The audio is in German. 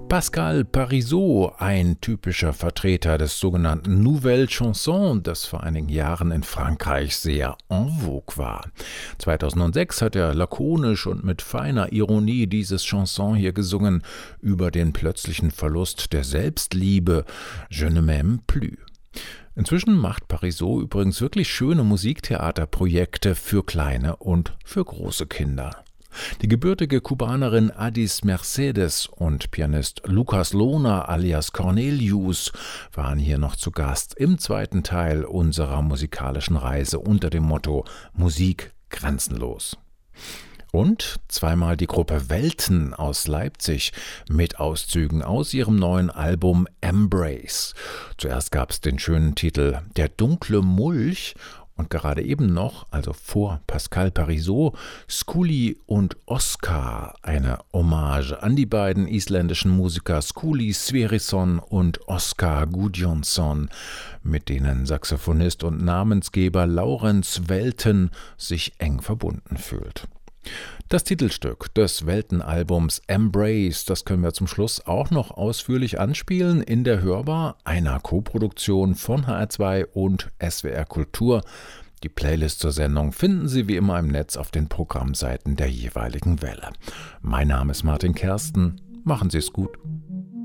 Pascal Parisot, ein typischer Vertreter des sogenannten Nouvelle Chanson, das vor einigen Jahren in Frankreich sehr en vogue war. 2006 hat er lakonisch und mit feiner Ironie dieses Chanson hier gesungen über den plötzlichen Verlust der Selbstliebe, Je ne m'aime plus. Inzwischen macht Parisot übrigens wirklich schöne Musiktheaterprojekte für kleine und für große Kinder. Die gebürtige Kubanerin Adis Mercedes und Pianist Lucas Lohner alias Cornelius waren hier noch zu Gast im zweiten Teil unserer musikalischen Reise unter dem Motto Musik grenzenlos. Und zweimal die Gruppe Welten aus Leipzig mit Auszügen aus ihrem neuen Album Embrace. Zuerst gab es den schönen Titel Der dunkle Mulch und gerade eben noch, also vor Pascal Parisot, Skuli und Oskar, eine Hommage an die beiden isländischen Musiker Skuli Sverrisson und Oskar Gudjonsson, mit denen Saxophonist und Namensgeber Laurens Welten sich eng verbunden fühlt. Das Titelstück des Weltenalbums Embrace, das können wir zum Schluss auch noch ausführlich anspielen in der Hörbar, einer Koproduktion von HR2 und SWR Kultur. Die Playlist zur Sendung finden Sie wie immer im Netz auf den Programmseiten der jeweiligen Welle. Mein Name ist Martin Kersten. Machen Sie es gut.